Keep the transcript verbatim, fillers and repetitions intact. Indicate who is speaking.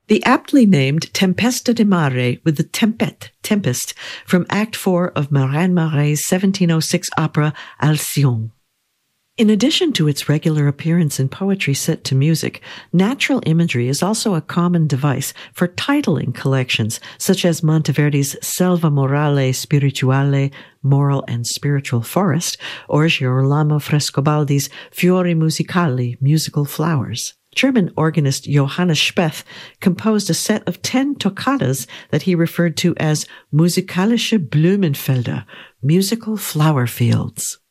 Speaker 1: The aptly named Tempesta di Mare with the tempête, tempest, from Act four of Marin Marais' seventeen oh six opera Alcyon. In addition to its regular appearance in poetry set to music, natural imagery is also a common device for titling collections, such as Monteverdi's Selva Morale Spirituale, Moral and Spiritual Forest, or Girolamo Frescobaldi's Fiori Musicali, Musical Flowers. German organist Johannes Speth composed a set of ten toccatas that he referred to as Musikalische Blumenfelder, musical flower fields.